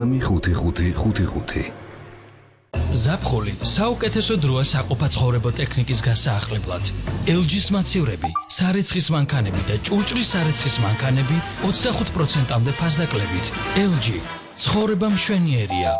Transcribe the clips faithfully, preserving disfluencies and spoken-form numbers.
ხუთი ხუთი ხუთი ხუთი ზაფხული საუკეთესო დროა საყოფაცხოვრებო ტექნიკის გასაახლებლად. ელ ჯის მაცივრები, სარეცხის მანქანები და ჭურჭლის სარეცხის მანქანები ოცდახუთ პროცენტამდე ფასდაკლებით. ელ ჯი ცხოვრება მშვენიერია.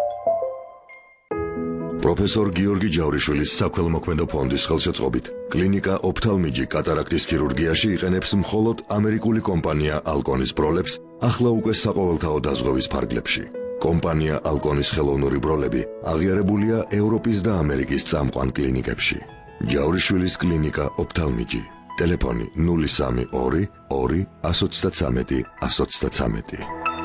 პროფესორ გიორგი ჯავრიშვილის საქველმოქმედო ფონდის ხელშეწყობით კლინიკა ოფთალმიჯი კატარაქტის ქირურგიაში იყენებს მხოლოდ ამერიკული კომპანია ალკონის ბროლებს ახლა უკვე საყოველთაო დაზღვევის ფარგლებში. კომპანია ალკონის ხელოვნური ბროლები აღიარებულია ევროპის და ამერიკის წამყვან კლინიკებში. ჯავრიშვილის კლინიკა ოფთალმიჯი. ტელეფონი ნული სამი ორი ორი εκατო ოცდათვრამეტი εκατო ოცდათვრამეტი.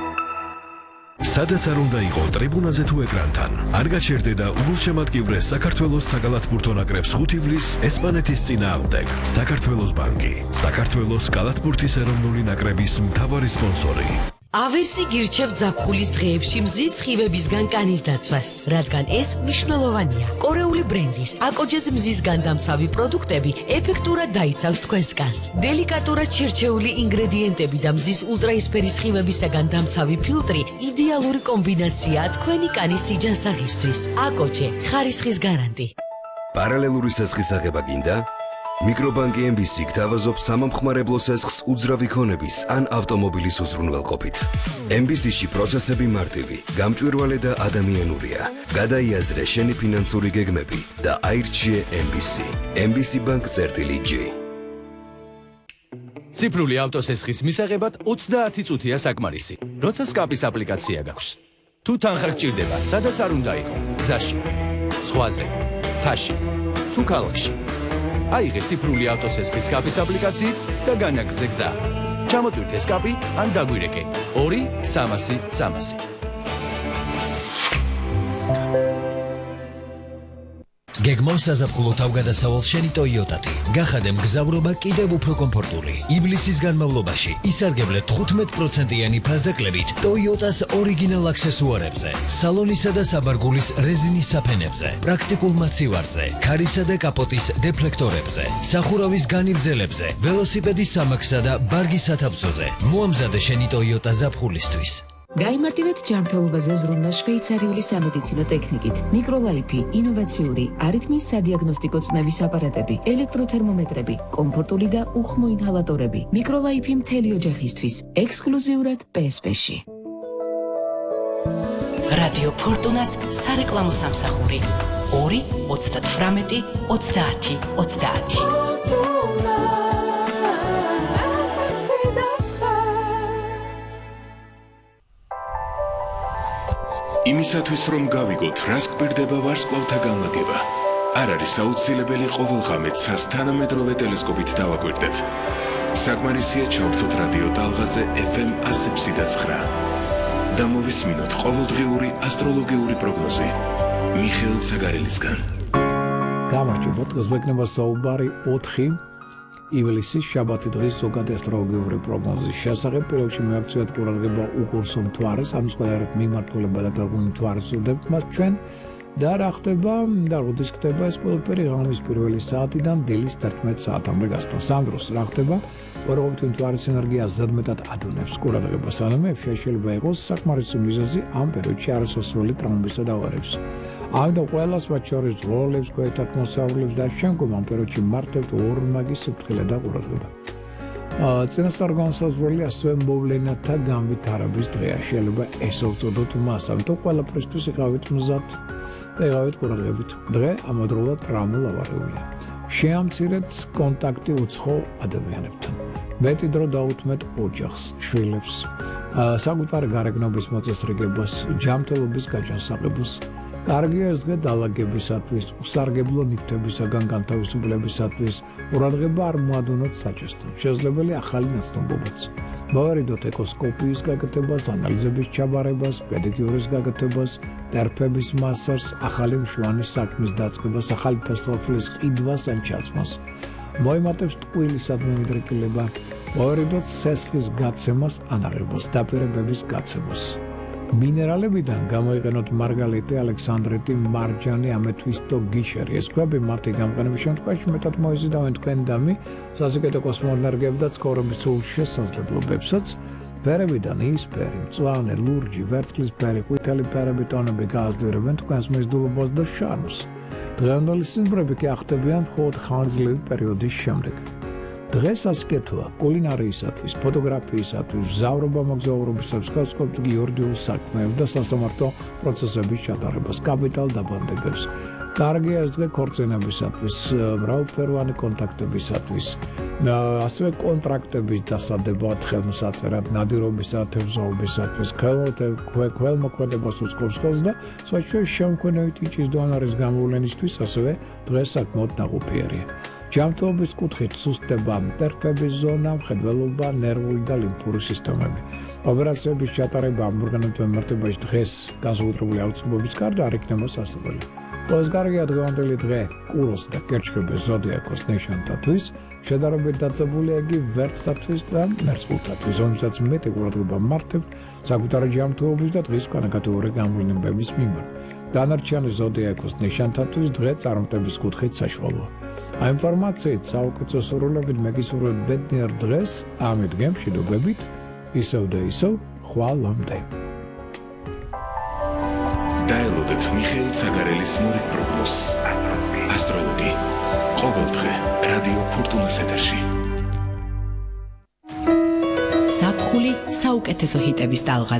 სადაც არ უნდა იყო ტრიბუნაზე თუ ეკრანთან. არ გაჩერდე და უგულშემატკივრე საქართველოს საგალათბურთო ნაკრებს ხუთი ივლისს ესპანეთის წინააღმდეგ. საქართველოს ბანკი, საქართველოს კალათბურთის ეროვნული ნაკრების მთავარი სპონსორი. ავესი გირჩევთ ზაფხულის დღეებში მზის სხივებისგან კანის დაცვას, რადგან ეს მნიშვნელოვანია. კორეული ბრენდის აკოჯეს მზის განდამცავი პროდუქტები ეფექტურად დაიცავს თქვენს კანს. დელიკატურად შერჩეული ინგრედიენტები და მზის ულტრაისფერი სხივებისაგან დამცავი ფილტრი იდეალური კომბინაციაა თქვენი კანის სიჯანსაღისთვის. აკოჯე, ხარისხის გარანტი. პარალელური სესხის აღება გინდა? მიკრობანკი ემ ბი სი გთავაზობს სამომხმარებლო სესხს უძრავი ქონების ან ავტომობილის უზრუნველყოფით. ემ ბი სი-ში პროცესები მარტივი, გამჭვირვალე და ადამიანურია. გადაიაზრე შენი ფინანსური გეგმები და აირჩიე ემ ბი სი. ემ ბი სი ბანკ წერტილი ჯი. ციფრული ავტოსესხის მისაღებად ოცდაათი წუთია საკმარისი, როცა სკაპის აპლიკაცია გაქვს. თუ თანხა გჭირდება, სადაც არ უნდა იყო, გზაში, ზღვაზე, მთაში, თუ ქალაქში. აიღე ციფრული ავტოსესხის სკაპის აპლიკაციით და განაგრძე გზა. ჩამოტვირთე სკაპი ან დაგვირეკე ორი სამასი სამასი. გეგმავს საზაფხულო თავგადასავალ შენი ტოიოტათი. გახადე მგზავრობა კიდევ უფრო კომფორტული. ივლისის განმავლობაში ისარგებლე თხუთმეტ პროცენტიანი ფასდაკლებით ტოიოტას ორიგინალ აქსესუარებზე, სალონისა და საბარგულის რეზინის საფენებზე, პრაქტიკულ მაცივარზე, ქარისა და კაპოტის დეფლექტორებზე, სახურავის განივძელებზე, ველოსიპედის სამაგსა და ბარგის სათავსოზე. მოამზადე შენი ტოიოტა ზაფხულისთვის. გაიმარტივეთ ჯანმრთელობაზე ზრუნვა შვეიცარიული სამედიცინო ტექნიკით. მიკროლაიფი, ინოვაციური, არითმის სადიაგნოსტიკო წნევის აპარატები, ელექტროთერმომეტრები, კომფორტული და უხმო ინჰალატორები. მიკროლაიფი მთელი ოჯახისთვის, ექსკლუზიურად პე ეს პე-ში. რადიო ფორტუნას სარეკლამო სამსახური ორი ოცდათვრამეტი ოცდაათი ოცდაათი. იმისათვის რომ გავიგოთ, რას გვერდება ვარსკვლავთა განლაგება, არ არის აუცილებელი ყოველღამე ცას თანამედროვე ტელესკოპით დავაკვირდეთ. საკმარისია ჩავრთოთ რადიო ტალღაზე ეფ ემ ასი ცხრა და ცხრა და მოვისმინოთ ყოველდღიური ასტროლოგიური პროგნოზი მიხეილ ცაგარელისგან. გამარჯობა, დღეს ვეკნება საუბარი ოთხი ივლისის შაბათი დღის ზოგადი ასტროლოგიური პროგნოზის შესახებ. პირველში მიაქციოთ ყურადღება უკურსო მთვარეს, ანუ სხვადასხვა მიმართულება და გარკვეული მთვარეს ვუძლებთ მას ჩვენ და რა ხდება და როდის ხდება ეს ყველაფერი ღამის პირველი საათიდან დილის თერთმეტ საათამდე გასტოს. ამ დროს რა ხდება? ორობით მთვარის ენერგია ზედმეტად ადუნებს ყურადღებას, ანუ შეიძლება იყოს საკმარისი მიზეზი ამ პერიოდში არასასრული ტრავმებისა და ავარიების. ამიტომ ყველას მათ შორის როლებს, გვერდად მოსავლებს და შემდგომ ამ პერიოდში მართებთ ორმაგი სიფრთხილე და ყურადღება. წინასწარ განსაზღვრელი ასევე მოვლენათა განვითარების დღეა. შეიძლება ესე ვწოდოთ მას, ამიტომ ყველაფრისთვის იყავით მზად და იყავით ყურადღებით. დღე ამავდროულად ტრავმულ ავარიულია. შეამცირეთ კონტაქტი უცხო ადამიანებთან. მეტი დრო დაუთმეთ ოჯახს, შვილებს, საკუთარი გარეგნობის მოწესრიგებას, ჯანმრთელობის გაჯანსაღებას. კარგია ეს დღე დალაგებისათვის, უსარგებლო ნივთებისაგან განთავისუფლებისათვის, ყურადღება არ მოადუნოთ საჭესთან. შესაძლებელი ახალი ნაცნობობაც. მოვარიდოთ ეკოსკოპიის გაკეთებას, ანალიზების ჩაბარებას, პედიკიურის გაკეთებას, ტერფების მასაჟს, ახალი მშვანის საქმის დაწყებას, ახალი ფესვაფრის ყიდვას ან ჩაცმას. მოიმატებს ტყუილისადმი მიდრეკილება, მოვარიდოთ სესხის გაცემას, ანაღებას, დაპირებების გაცემას. მინერალებიდან გამოიყენოთ მარგალიტი, ალექსანდრიტი, მარჯანი, ამეთვისტო, გიშერი. ეს ქვები მათი გამყენების შემთხვევაში მეტად მოიზიდავენ თქვენ და მე სასიკეთო კოსმოენერგიებს და ცხოვრების სულ შესაძლებლობებსაც ფერებიდან იისფერი, მწვანე, ლურჯი, ვერცხლისფერი, ყვითელი ფერები ტონები გააძლიერებენ თქვენს მიზიდულობას და შარმს. დღევანდელი სიმღერები კი ახდებიან მხოლოდ ხანგრძლივი პერიოდის შემდეგ. დღეს ასკეთოა კულინარიისათვის, ფოტოგრაფიისათვის, მგზავრობა-მოგზაურობისათვის, ხელსაყრელ გეორგიულ საქმეებს და სასამართლო პროცესების ჩატარებას, კაპიტალ დაბანდებებს. კარგია ეს დღე ქორწინებისათვის, მრავალფეროვანი კონტაქტებისათვის, ასევე კონტრაქტების დასადებად, ხელმოსაწერად, ნადირობისა, თევზაობისათვის, ქველმოქმედებას უწყობს ხელს და საჩვეულის შემქმნელი ტიჭის დონორის გამოვლენისთვის ასევე დღე საკმაოდ ნაყოფიერია. ჯანმრთელობის კუთხით სუსტდება მტერფების ზონა, მხედველობა, ნერვული და ლიმფური სისტემები. ოპერაციების ჩატარება ამ ორგანოების მიმართებაში დღეს განსაკუთრებული აუცილებლობის გარდა არ იქნება სასწავლელი. Os გარგია დღევანდელი დღე კუროს და კერჩხების ზოდიაქოს ნიშანთათვის შედარებით დაწებული იგი ვერცხლისათვის და მერწყულთათვის, რომელსაც მეტი ყურადღება მართებთ საკუთარი ჯანმრთელობის და დღის კანონკატიური გამოვლენების მიმართ. დანარჩენი ზოდიაქოს ნიშანთათვის დღე წარმატების კუთხით საშუალოა. Ამ ინფორმაციით საუკეთესო სურვილებით მეგისურვებთ ბედნიერ დღეს, ამით გემშვიდობებით, ისევ და ისევ ხვალამდე. დაელოდეთ მიხეილ ცაგარელის მორიგ პროგნოზს. ასტროლოგი. ყოველდღე რადიო ფორტუნას ეთერში. საფხული საუკეთესო ჰიტების ტალღაზე.